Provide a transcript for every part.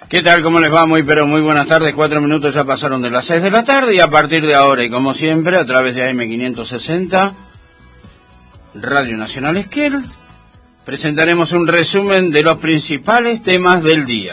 ¿Qué tal? ¿Cómo les va? Muy buenas tardes. 4 minutos ya pasaron de las 6 de la tarde y a partir de ahora y como siempre a través de AM560 Radio Nacional Esquel presentaremos un resumen de los principales temas del día.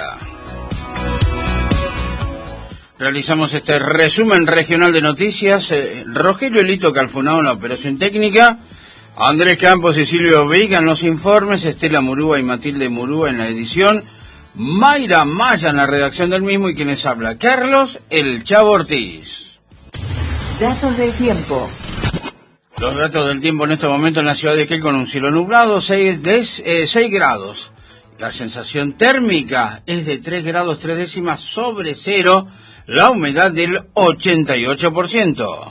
Realizamos este resumen regional de noticias. Rogelio Elito Calfunao en la operación técnica, Andrés Campos y Silvio Veiga en los informes, Estela Murúa y Matilde Murúa en la edición, Mayra Maya en la redacción del mismo y quienes habla, Carlos El Chavo Ortiz. Datos del tiempo. Los datos del tiempo en este momento en la ciudad de Esquel con un cielo nublado, 6 grados. La sensación térmica es de 3 grados 3 décimas sobre cero, la humedad del 88%.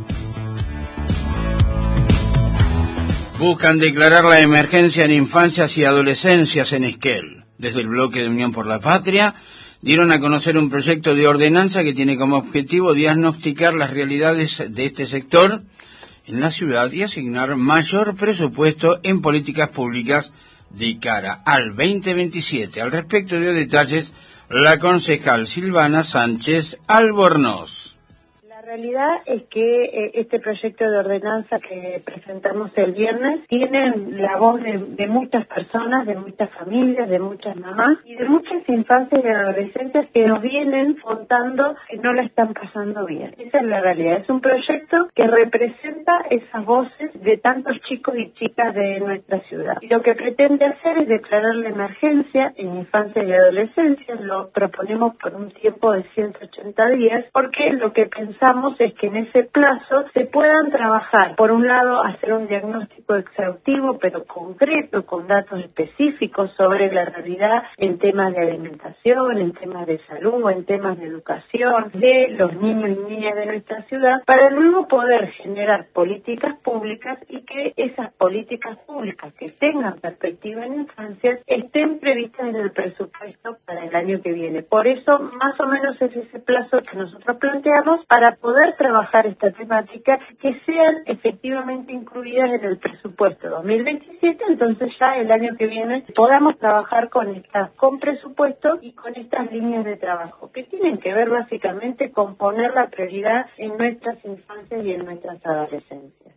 Buscan declarar la emergencia en infancias y adolescencias en Esquel. Desde el bloque de Unión por la Patria, dieron a conocer un proyecto de ordenanza que tiene como objetivo diagnosticar las realidades de este sector en la ciudad y asignar mayor presupuesto en políticas públicas de cara al 2027. Al respecto dio detalles la concejal Silvana Sánchez Albornoz. La realidad es que este proyecto de ordenanza que presentamos el viernes tiene la voz de muchas personas, de muchas familias, de muchas mamás y de muchas infancias y adolescentes que nos vienen contando que no la están pasando bien. Esa es la realidad. Es un proyecto que representa esas voces de tantos chicos y chicas de nuestra ciudad. Y lo que pretende hacer es declarar la emergencia en infancia y adolescencia. Lo proponemos por un tiempo de 180 días porque lo que pensamos es que en ese plazo se puedan trabajar, por un lado, hacer un diagnóstico exhaustivo pero concreto, con datos específicos sobre la realidad en temas de alimentación, en temas de salud, en temas de educación de los niños y niñas de nuestra ciudad, para luego poder generar políticas públicas y que esas políticas públicas que tengan perspectiva en infancia estén previstas en el presupuesto para el año que viene. Por eso, más o menos es ese plazo que nosotros planteamos para poder trabajar esta temática, que sean efectivamente incluidas en el presupuesto 2027, entonces ya el año que viene podamos trabajar con presupuesto y con estas líneas de trabajo, que tienen que ver básicamente con poner la prioridad en nuestras infancias y en nuestras adolescencias.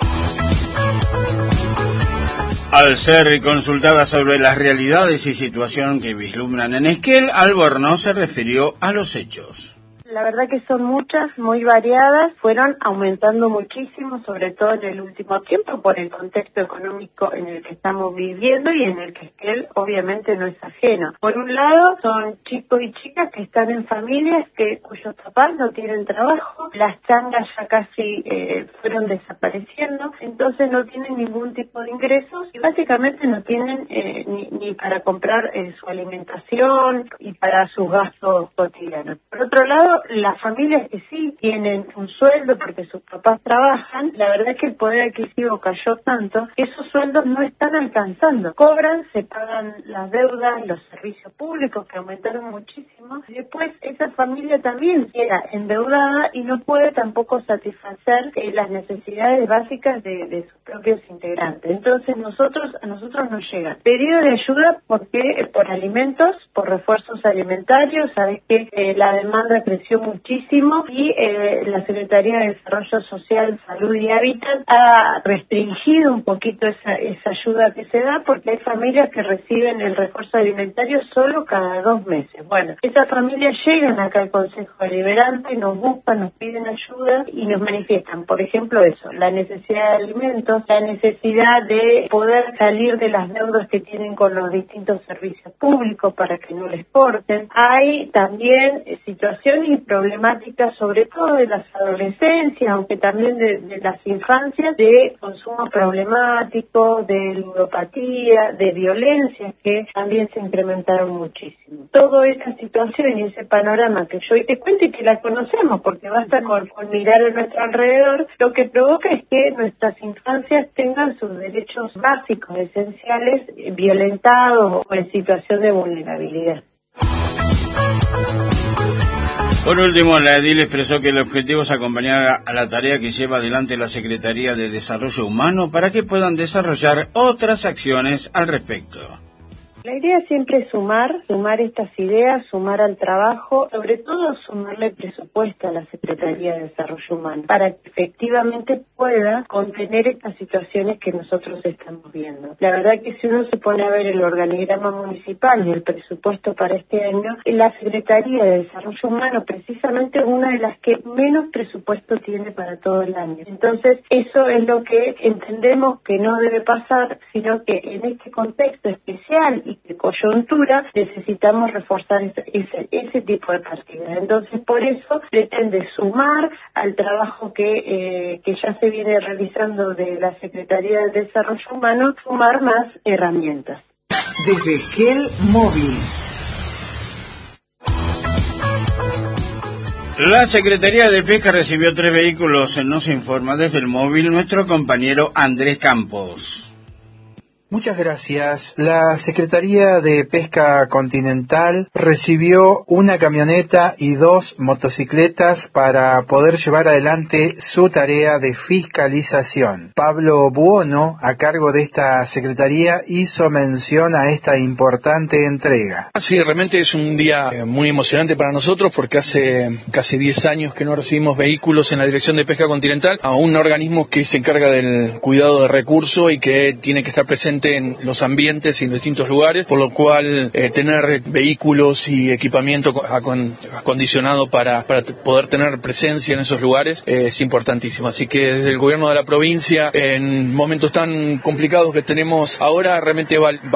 Al ser consultada sobre las realidades y situación que vislumbran en Esquel, Albornoz se refirió a los hechos. La verdad que son muchas, muy variadas, fueron aumentando muchísimo, sobre todo en el último tiempo, por el contexto económico en el que estamos viviendo y en el que Esquel obviamente no es ajeno. Por un lado, son chicos y chicas que están en familias cuyos papás no tienen trabajo, las changas ya casi fueron desapareciendo, entonces no tienen ningún tipo de ingresos y básicamente no tienen ni para comprar su alimentación y para sus gastos cotidianos. Por otro lado, las familias que sí tienen un sueldo porque sus papás trabajan, la verdad es que el poder adquisitivo cayó tanto que esos sueldos no están alcanzando. Cobran, se pagan las deudas, los servicios públicos que aumentaron muchísimo, y después esa familia también queda endeudada y no puede tampoco satisfacer las necesidades básicas de sus propios integrantes. Entonces a nosotros nos llega pedido de ayuda por alimentos, por refuerzos alimentarios. Sabes que la demanda creció muchísimo y la Secretaría de Desarrollo Social, Salud y Hábitat ha restringido un poquito esa ayuda que se da porque hay familias que reciben el refuerzo alimentario solo cada 2 meses. Bueno, esas familias llegan acá al Consejo Deliberante, nos buscan, nos piden ayuda y nos manifiestan, por ejemplo, eso, la necesidad de alimentos, la necesidad de poder salir de las deudas que tienen con los distintos servicios públicos para que no les corten. Hay también situaciones y problemáticas, sobre todo de las adolescencias, aunque también de las infancias, de consumo problemático, de ludopatía, de violencias que también se incrementaron muchísimo. Toda esa situación y ese panorama que yo hoy te cuento y que la conocemos, porque basta con mirar a nuestro alrededor, lo que provoca es que nuestras infancias tengan sus derechos básicos, esenciales, violentados o en situación de vulnerabilidad. Por último, la edil expresó que el objetivo es acompañar a la tarea que lleva adelante la Secretaría de Desarrollo Humano para que puedan desarrollar otras acciones al respecto. La idea siempre es sumar estas ideas, sumar al trabajo, sobre todo sumarle presupuesto a la Secretaría de Desarrollo Humano, para que efectivamente pueda contener estas situaciones que nosotros estamos viendo. La verdad que si uno se pone a ver el organigrama municipal y el presupuesto para este año, la Secretaría de Desarrollo Humano precisamente es una de las que menos presupuesto tiene para todo el año. Entonces, eso es lo que entendemos que no debe pasar, sino que en este contexto especial y de coyuntura necesitamos reforzar ese tipo de partidas. Entonces, por eso pretende sumar al trabajo que ya se viene realizando de la Secretaría de Desarrollo Humano, sumar más herramientas. Desde Esquel Móvil. La Secretaría de Pesca recibió 3 vehículos, nos informa desde el móvil nuestro compañero Andrés Campos. Muchas gracias. La Secretaría de Pesca Continental recibió una camioneta y 2 motocicletas para poder llevar adelante su tarea de fiscalización. Pablo Buono, a cargo de esta Secretaría, hizo mención a esta importante entrega. Sí, realmente es un día muy emocionante para nosotros porque hace casi 10 años que no recibimos vehículos en la Dirección de Pesca Continental, a un organismo que se encarga del cuidado de recursos y que tiene que estar presente en los ambientes y en distintos lugares, por lo cual tener vehículos y equipamiento acondicionado para poder tener presencia en esos lugares es importantísimo. Así que desde el gobierno de la provincia, en momentos tan complicados que tenemos ahora, realmente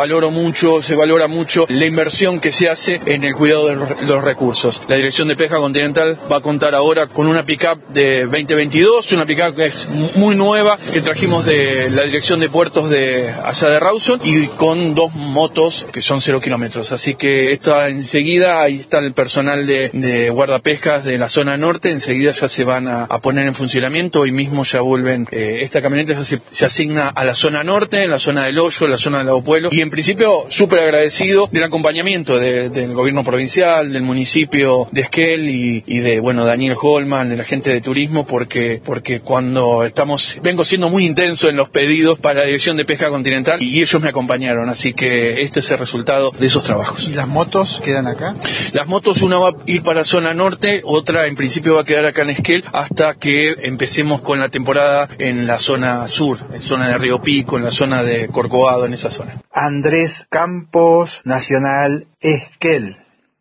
se valora mucho la inversión que se hace en el cuidado de los recursos. La Dirección de Pesca Continental va a contar ahora con una pick-up de 2022, una pick-up que es muy nueva, que trajimos de la Dirección de Puertos de allá de Rawson, y con 2 motos que son 0 kilómetros. Así que esto enseguida, ahí está el personal de guardapescas de la zona norte, enseguida ya se van a poner en funcionamiento. Hoy mismo ya vuelven, esta camioneta se asigna a la zona norte, en la zona del Hoyo, en la zona del Lago Pueblo, y en principio súper agradecido del acompañamiento del gobierno provincial, del municipio de Esquel y de Daniel Holman, de la gente de turismo, porque cuando vengo siendo muy intenso en los pedidos para la Dirección de Pesca Continental y ellos me acompañaron, así que este es el resultado de esos trabajos. ¿Y las motos quedan acá? Las motos, una va a ir para zona norte, otra en principio va a quedar acá en Esquel hasta que empecemos con la temporada en la zona sur, en zona de Río Pico, en la zona de Corcovado, en esa zona. Andrés Campos, Nacional Esquel.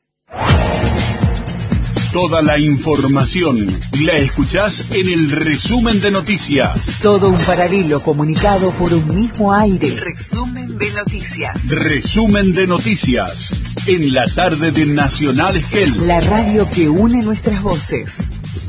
Toda la información la escuchás en el resumen de noticias. Todo un paralelo comunicado por un mismo aire. Resumen de noticias. Resumen de noticias en la tarde de Nacional Esquel. La radio que une nuestras voces.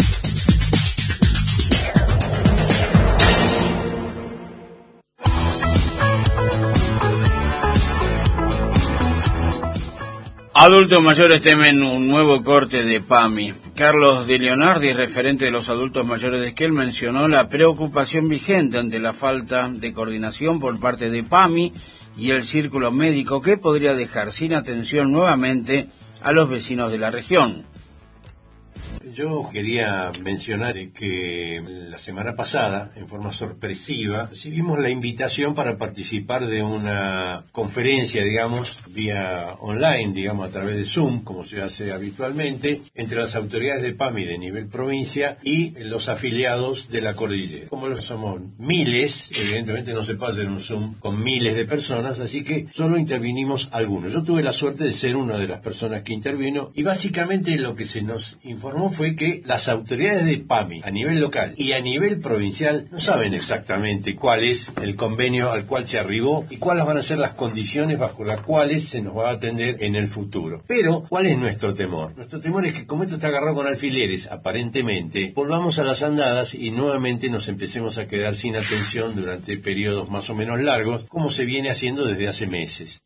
Adultos mayores temen un nuevo corte de PAMI. Carlos de Leonardi, referente de los adultos mayores de Esquel, mencionó la preocupación vigente ante la falta de coordinación por parte de PAMI y el círculo médico, que podría dejar sin atención nuevamente a los vecinos de la región. Yo quería mencionar que la semana pasada, en forma sorpresiva, recibimos la invitación para participar de una conferencia, vía online, a través de Zoom, como se hace habitualmente, entre las autoridades de PAMI de nivel provincia y los afiliados de la cordillera. Como somos miles, evidentemente no se puede hacer un Zoom con miles de personas, así que solo intervinimos algunos. Yo tuve la suerte de ser una de las personas que intervino, y básicamente lo que se nos informó fue que las autoridades de PAMI a nivel local y a nivel provincial no saben exactamente cuál es el convenio al cual se arribó y cuáles van a ser las condiciones bajo las cuales se nos va a atender en el futuro. Pero, ¿cuál es nuestro temor? Nuestro temor es que, como esto está agarrado con alfileres, aparentemente, volvamos a las andadas y nuevamente nos empecemos a quedar sin atención durante periodos más o menos largos, como se viene haciendo desde hace meses.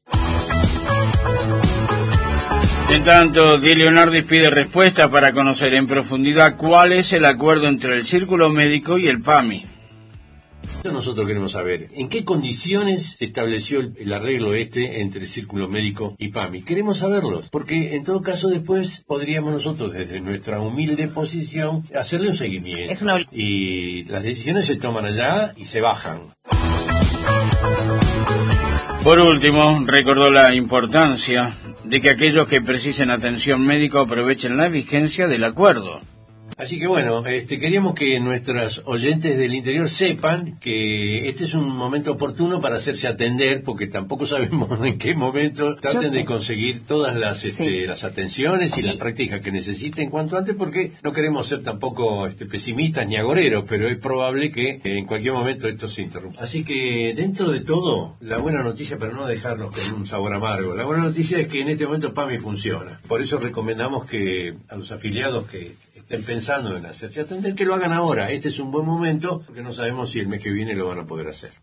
En tanto, Di Leonardi pide respuesta para conocer en profundidad cuál es el acuerdo entre el círculo médico y el PAMI. Nosotros queremos saber en qué condiciones se estableció el arreglo entre el círculo médico y PAMI. Queremos saberlo, porque en todo caso después podríamos nosotros, desde nuestra humilde posición, hacerle un seguimiento. Y las decisiones se toman allá y se bajan. Por último, recordó la importancia de que aquellos que precisen atención médica aprovechen la vigencia del acuerdo. Así que bueno, queríamos que nuestros oyentes del interior sepan que este es un momento oportuno para hacerse atender, porque tampoco sabemos en qué momento. Traten de conseguir todas las atenciones y las prácticas que necesiten cuanto antes, porque no queremos ser tampoco pesimistas ni agoreros, pero es probable que en cualquier momento esto se interrumpa. Así que dentro de todo, la buena noticia, para no dejarnos con un sabor amargo, la buena noticia es que en este momento PAMI funciona. Por eso recomendamos que a los afiliados que estén pensando en hacerse atender, que lo hagan ahora. Este es un buen momento, porque no sabemos si el mes que viene lo van a poder hacer.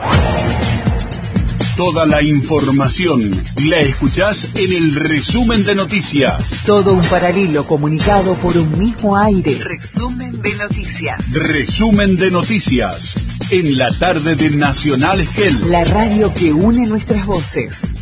Toda la información la escuchás en el resumen de noticias. Todo un paralelo comunicado por un mismo aire. Resumen de noticias. Resumen de noticias en la tarde de Nacional Esquel. La radio que une nuestras voces.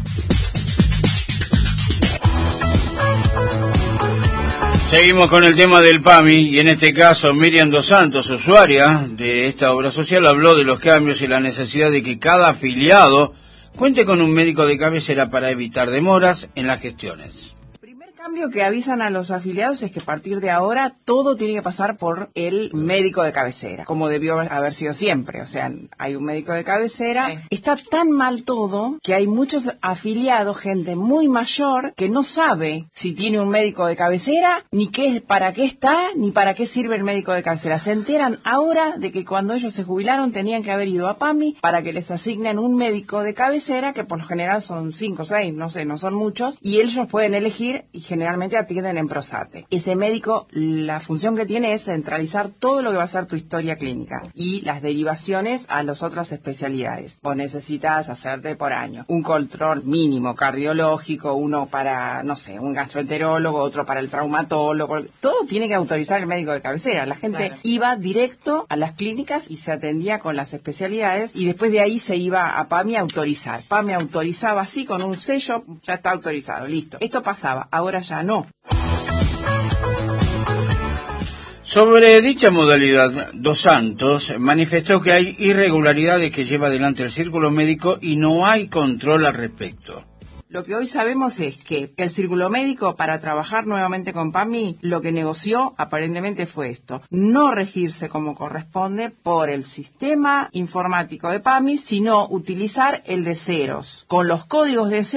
Seguimos con el tema del PAMI y en este caso Miriam Dos Santos, usuaria de esta obra social, habló de los cambios y la necesidad de que cada afiliado cuente con un médico de cabecera para evitar demoras en las gestiones. El cambio que avisan a los afiliados es que a partir de ahora todo tiene que pasar por el médico de cabecera, como debió haber sido siempre. O sea, hay un médico de cabecera. Sí. Está tan mal todo que hay muchos afiliados, gente muy mayor, que no sabe si tiene un médico de cabecera, ni para qué está, ni para qué sirve el médico de cabecera. Se enteran ahora de que cuando ellos se jubilaron tenían que haber ido a PAMI para que les asignen un médico de cabecera, que por lo general son 5 o 6, no sé, no son muchos, y ellos pueden elegir y generalmente atienden en Prosate. Ese médico, la función que tiene es centralizar todo lo que va a ser tu historia clínica y las derivaciones a las otras especialidades. Vos necesitas hacerte por año un control mínimo cardiológico, uno para, no sé, un gastroenterólogo, otro para el traumatólogo. Todo tiene que autorizar el médico de cabecera. La gente iba directo a las clínicas y se atendía con las especialidades y después de ahí se iba a PAMI a autorizar. PAMI autorizaba así con un sello, ya está autorizado, listo. Esto pasaba, ahora ya no. Sobre dicha modalidad, Dos Santos manifestó que hay irregularidades que lleva adelante el círculo médico y no hay control al respecto. Lo que hoy sabemos es que el círculo médico, para trabajar nuevamente con PAMI, lo que negoció aparentemente fue esto: no regirse como corresponde por el sistema informático de PAMI, sino utilizar el de ceros, con los códigos de ceros